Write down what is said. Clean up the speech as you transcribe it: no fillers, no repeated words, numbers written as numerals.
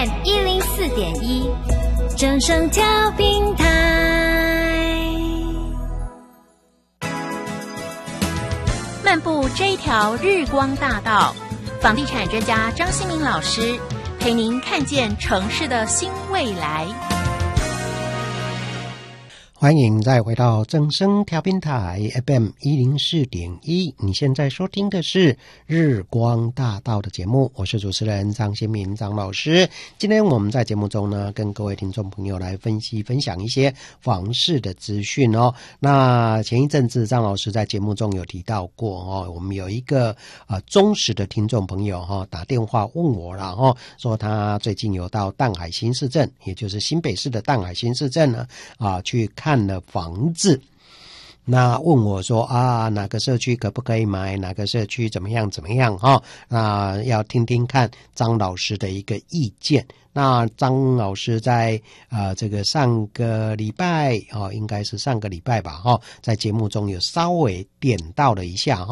FM 104.1，正声调频台。漫步这一条日光大道，房地产专家张新民老师陪您看见城市的新未来。 欢迎再回到正声调频台 FM 104.1，你现在收听的是日光大道的节目，我是主持人张新民张老师。今天我们在节目中呢，跟各位听众朋友来分享一些房市的资讯哦。那前一阵子张老师在节目中有提到过哦，我们有一个忠实的听众朋友打电话问我了说他最近有到淡海新市镇，也就是新北市的淡海新市镇呢去看了房子，那问我说哪个社区可不可以买，哪个社区怎么样那要听听看张老师的一个意见。那张老师在这个上个礼拜应该是上个礼拜吧在节目中有稍微点到了一下